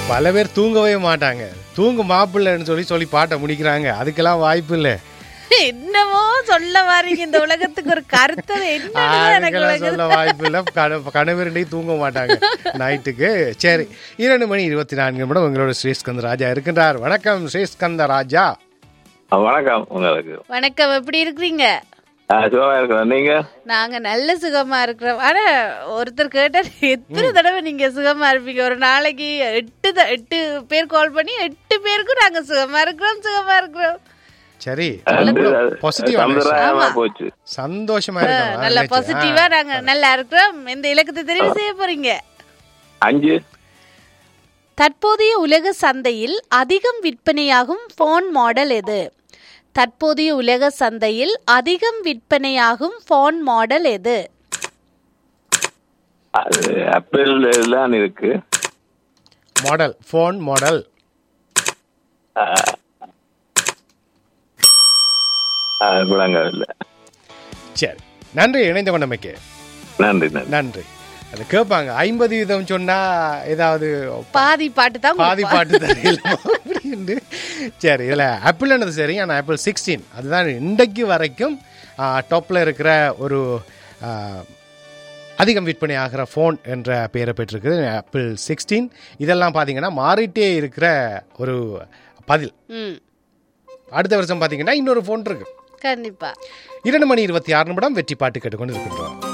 பல பேர் தூங்கவே மாட்டாங்க. தூங்கு மாப்பிள்ளைன்னு சொல்லி பாட்டை முடிக்கிறாங்க. அதுக்கெல்லாம் வாய்ப்பு இல்லை. என்னமோ சொல்ல வாரீங்க, இந்த உலகத்துக்கு ஒரு கருத்து சொல்ல வாய்ப்பு இல்லை. கணவரண்டி தூங்க மாட்டாங்க நைட்டுக்கு. சரி, 2:24 உங்களோட ஸ்ரீஸ்கந்த ராஜா இருக்கின்றார். வணக்கம் ஸ்ரீஸ்கந்த ராஜா. வணக்கம். உங்களுக்கு வணக்கம். எப்படி இருக்கிறீங்க? சுகமா இருக்கிறோம். நீங்க? நாங்க நல்ல சுகமா இருக்கிறோம். ஆனா ஒருத்தர் கேட்டார், எத்தனை தடவை நீங்க சுகமா இருப்பீங்க? ஒரு நாளைக்கு 8 பேர் கால் பண்ணி 8 பேருக்கும் நாங்க சுகமா இருக்கிறோம். சரி, சந்தோஷமா இருக்கோம். நல்ல பாசிட்டிவா நாங்க நல்லா இருக்கிறோம். எந்த இலக்கத்தை தெரிவு செய்ய போறீங்க? 5. தற்போதைய உலக சந்தையில் அதிகம் விற்பனையாகும் போன் மாடல் எது? தற்போதைய உலக சந்தையில் அதிகம் விற்பனையாகும் போன் மாடல் எது? ஆப்பிள் தான் இருக்கு. Model, phone model. சரி, நன்றி இணைந்த கொண்டமைக்கு. நன்றி. அது கேட்பாங்க 50% சொன்னா ஏதாவது பாதி பாட்டு தெரியல அப்படின்னு. சரி, இதில் ஆப்பிள் என்னது சரி. ஆனால் ஆப்பிள் 16 அதுதான் இன்றைக்கு வரைக்கும் டாப்பில் இருக்கிற ஒரு அதிகம் விற்பனை ஆகிற ஃபோன் என்ற பெயரை பெற்றிருக்குது, ஆப்பிள் 16. இதெல்லாம் பார்த்தீங்கன்னா மாறிட்டே இருக்கிற ஒரு பதில். அடுத்த வருஷம் பார்த்தீங்கன்னா இன்னொரு ஃபோன் இருக்கு கண்டிப்பாக. 2:26 வெற்றி பாட்டு கேட்டுக்கொண்டு இருக்கின்றோம்.